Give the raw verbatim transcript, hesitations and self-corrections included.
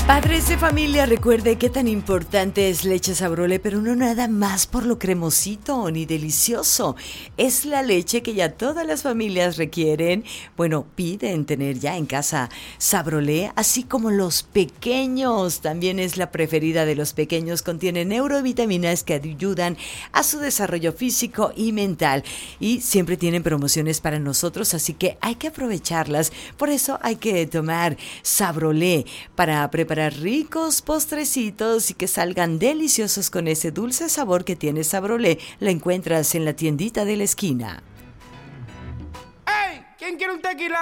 Padres de familia, recuerde qué tan importante es leche Sabrole, pero no nada más por lo cremosito ni delicioso. Es la leche que ya todas las familias requieren, bueno, piden tener ya en casa Sabrole, así como los pequeños. También es la preferida de los pequeños, contiene neurovitaminas que ayudan a su desarrollo físico y mental. Y siempre tienen promociones para nosotros, así que hay que aprovecharlas. Por eso hay que tomar Sabrole para preparar ricos postrecitos y que salgan deliciosos con ese dulce sabor que tiene Sabrole. La encuentras en la tiendita de la esquina. ¡Hey! ¿Quién quiere un tequila?